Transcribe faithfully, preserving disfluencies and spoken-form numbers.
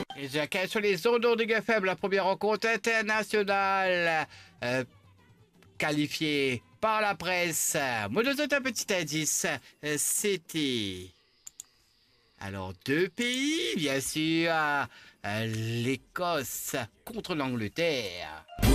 Et Jacques, sur les ondes de F M, la première rencontre internationale euh, qualifiée par la presse. Moi, je donne un petit indice. Euh, C'était... Alors, deux pays, bien sûr. Euh, L'Écosse contre l'Angleterre.